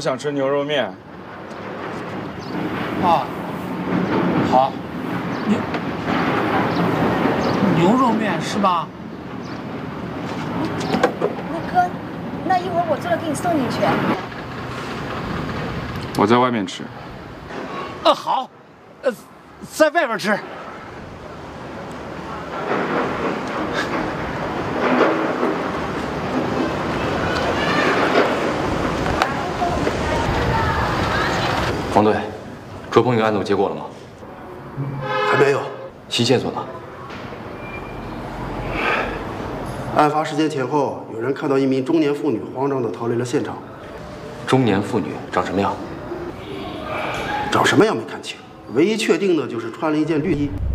想吃牛肉面。 啊，好，牛肉面是吧？ 那哥，那一会儿我做了给你送进去。 我在外面吃。 好，在外边吃。 黄队，卓鹏宇案子结果了吗？ 还没有。 新线索呢？ 案发时间前后，有人看到一名中年妇女慌张地逃离了现场。 中年妇女长什么样？ 长什么样没看清，唯一确定的就是穿了一件绿衣。